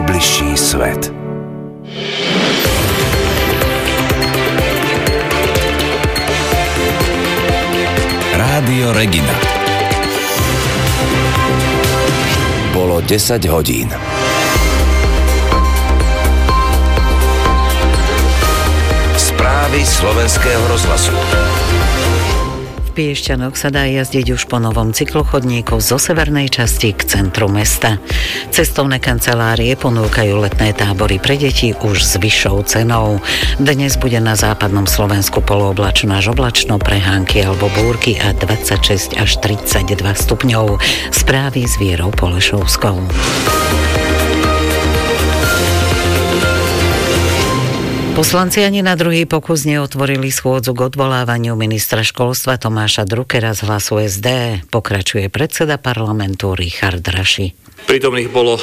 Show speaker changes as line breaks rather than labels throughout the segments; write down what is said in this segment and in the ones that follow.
najbližší svet. Rádio Regina. Bolo 10 hodín. Správy Slovenského rozhlasu.
V Piešťanoch sa dá jazdiť už po novom cyklochodníku zo severnej časti k centru mesta. Cestovné kancelárie ponúkajú letné tábory pre deti už s vyššou cenou. Dnes bude na západnom Slovensku polooblačno až oblačno, prehánky alebo búrky a 26 až 32 stupňov. Správy s Vierou Polešovskou. Poslanci ani na druhý pokus neotvorili schôdzu k odvolávaniu ministra školstva Tomáša Druckera z Hlasu SD. Pokračuje predseda parlamentu Richard Raši.
Prítomných bolo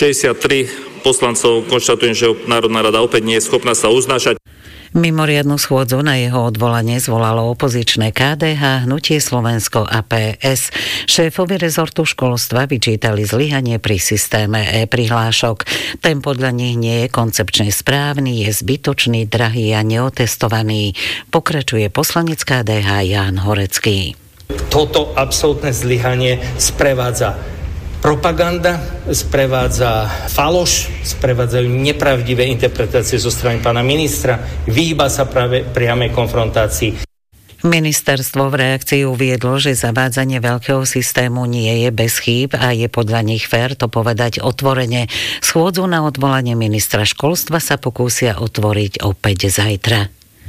63 poslancov. Konštatujem, že Národná rada opäť nie je schopná sa uznášať.
Mimoriadnu schôdzu na jeho odvolanie zvolalo opozičné KDH, Hnutie Slovensko a PS. Šéfovi rezortu školstva vyčítali zlyhanie pri systéme e-prihlášok. Ten podľa nich nie je koncepčne správny, je zbytočný, drahý a neotestovaný. Pokračuje poslanec KDH Ján Horecký.
Toto absolútne zlyhanie sprevádza propaganda, sprevádza faloš, sprevádzajú nepravdivé interpretácie zo strany pána ministra, vyhýba sa práve priamej konfrontácii.
Ministerstvo v reakcii uviedlo, že zavádzanie veľkého systému nie je bez chýb a je podľa nich fér to povedať otvorene. Schôdzu na odvolanie ministra školstva sa pokúsia otvoriť opäť zajtra.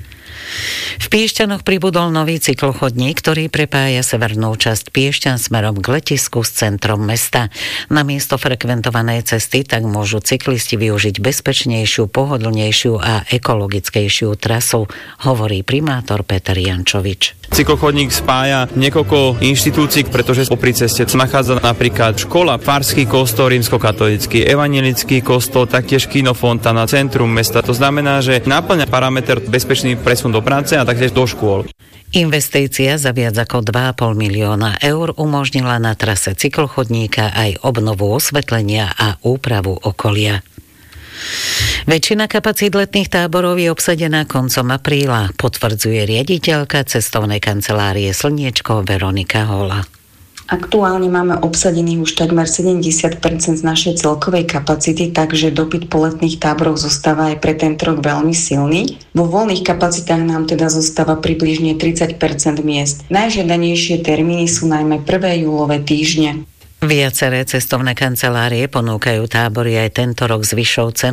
V Piešťanoch pribudol nový cyklochodník, ktorý prepája severnú časť Piešťan smerom k letisku s centrom mesta. Namiesto frekventovanej cesty tak môžu cyklisti využiť bezpečnejšiu, pohodlnejšiu a ekologickejšiu trasu, hovorí primátor Peter Jančovič.
Cyklochodník spája niekoľko inštitúcií, pretože popri ceste sa nachádza napríklad škola, farský kostol, rímskokatolícky, evanjelický kostol, taktiež kino Fontana, centrum mesta. To znamená, že naplňa parameter bezpečný presun do práce a taktiež do škôl.
Investícia za viac ako 2,5 milióna eur umožnila na trase cyklochodníka aj obnovu osvetlenia a úpravu okolia. Väčšina kapacít letných táborov je obsadená koncom apríla, potvrdzuje riaditeľka cestovnej kancelárie Slniečko Veronika Hola.
Aktuálne máme obsadených už takmer 70% z našej celkovej kapacity, takže dopyt po letných táboroch zostáva aj pre tento rok veľmi silný. Vo voľných kapacitách nám teda zostáva približne 30% miest. Najžiadanejšie termíny sú najmä 1. júlové týždne.
Viaceré cestovné kancelárie ponúkajú tábory aj tento rok s vyššou cenou.